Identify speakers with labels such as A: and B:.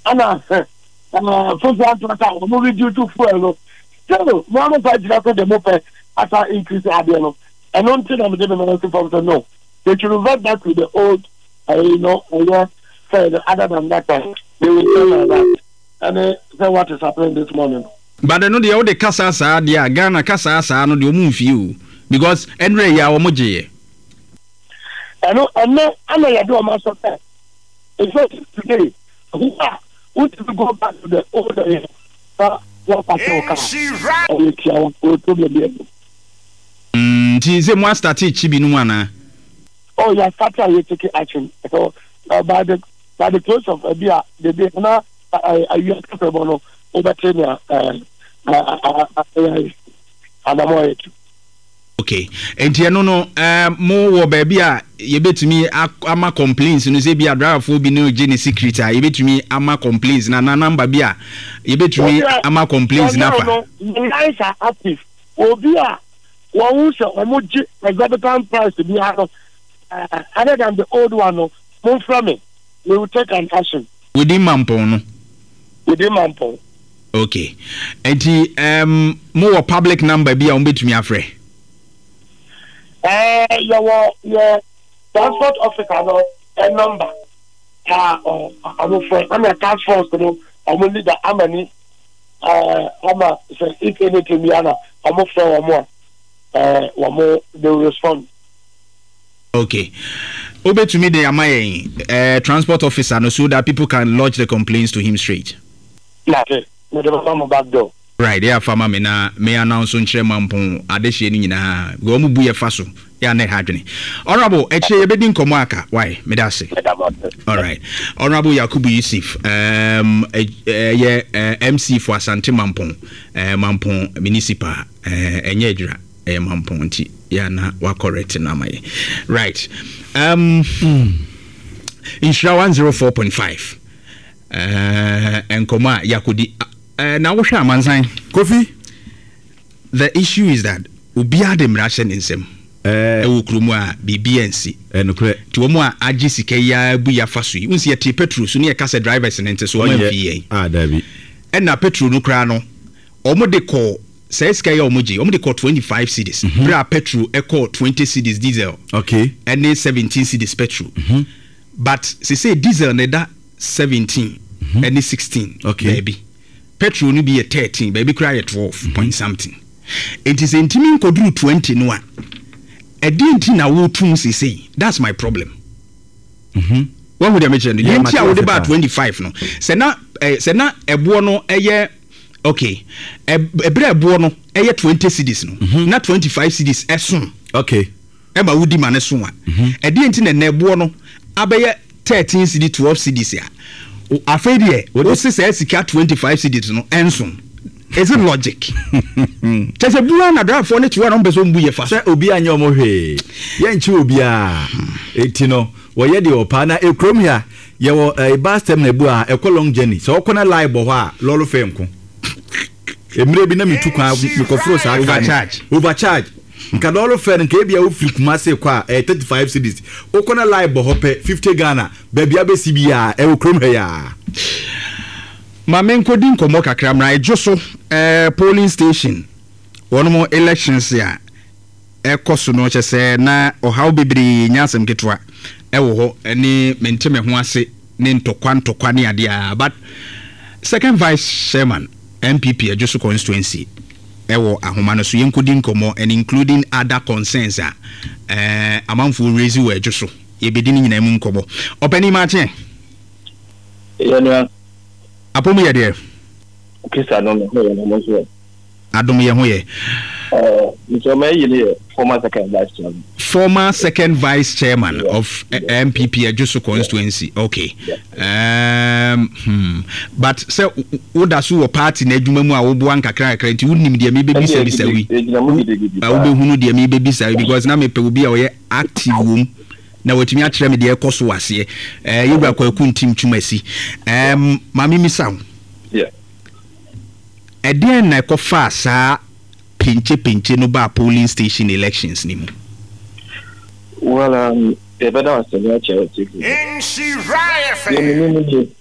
A: ana food transport we move due to fuel no so one fight that the move after increase adie no and until I'm the minister from no they should revert back to the old said other than that they will tell that and say what is happening this morning.
B: But I know the old kasa sa dia Ghana kasa sa no the omu fiu because enre ya wo moje.
A: I know you do my support. It's not today. Who to go back to the old
B: say mo start chibi no ana.
A: Oh yeah, start you take action. So by the close of the day na you are capable no over Kenya
B: okay enti no mo wo ba bia ye betumi ama complaints no say bia driver fo bi no gene secret a ye betumi ama complaints na number bia ye betumi ama complaints na fa
A: nice active obi a won so omoji exorbitant price bi ha other than the old one no mo from it we will take an action
B: within Mampong no
A: within Mampong.
B: Okay enti mo public number bia on betumi afre
A: your transport officer no a number I'm friend I'm a task force no I'm leader I'm any I'm a say if anything me ana I'm friend one more they will respond.
B: Okay obetumi dey amaye transport officer no so that people can lodge the complaints to him straight.
A: Okay no dey come back door.
B: Right, there farmer me announce on Mampong adehye ni nyina go mu bu ye fa so ya na hadwene. Honorable eche ye bedin komo aka why me da say. All right. Honorable Yakubu Yusuf ye MC for Asante Mampong Mampong municipal enye adwira Mampong nti ya na wa correct na maye. Right. Insura 104.5 enkoma yakudi now what shall man Kofi? The issue is that ubia dem ration insem ewukrumwa BBNC to omo agisike ya bu ya faso yi unsi yete petrol so ne kase drivers nente so man vie
C: dabi
B: na petrol no kra no omo de call say sika ya omo de call 25 cedis bra petrol e call 20 cedis diesel
C: okay
B: and 17 cedis petrol but say diesel ne da 17 and 16
C: okay
B: baby petrol no be 13 baby cry 12 point something it is intimi nkoduru 20 no a edinti na wo tum say that's my problem when would I mention you enti a wo de ba 25 no se na ebo no eye okay ebere ebo no eye 20 cedis no na 25 cedis eson
C: okay
B: e ma wudi ma ne so a edinti na ebo no abeye 13 cedis 12 cedis ya afedie wo se sika 25 cedis no enson is it logic tese bua na drive for ne tuwa no beso mbu ye fa
C: se obi anya omo hwe ye nchi obi a eti no wo ye de opa na ekrom ya ye wo bus term na bu a long journey so okona live bo ho a lolo fenko emire bi na mitu kwa mikofro sa overcharge nka lolo fen nka ebia wo free kuma se kwa 35 cedis okona live bo ho pe 50 Ghana ba bia be sibia ekrom he ya
B: Mamen kodin komo kakra mra ejoso polling station one more elections ya ekoso no chese na ohaw bebiri nyasem ketwa ewo ho ni menteme ho ase ni ntokwa ne ade a but second vice chairman MPP ejoso constituency ewo ahoma no so yenkodin komo and including other concerns amanfo raise we ejoso yebedini nyina mu nkobo opani mache apomu ya de
A: kisa no me ho mo so
B: adom ye ho ye
A: so me yile former second vice chairman
B: of MPP Ajusu constituency okay but say woda so wo party na adwuma mu a wo bo ankakra kakra nti wonim de me bebisa bisawi wo be hunu de me bebisa because na me pe obi a wo ye active wom na watimi akyerɛ me de ekoso wase yegwa kwaku ntim twumasi mami misaw edien na ekofa saa pinche no ba polling station elections ni mu
A: well the better was the charity in Shiraya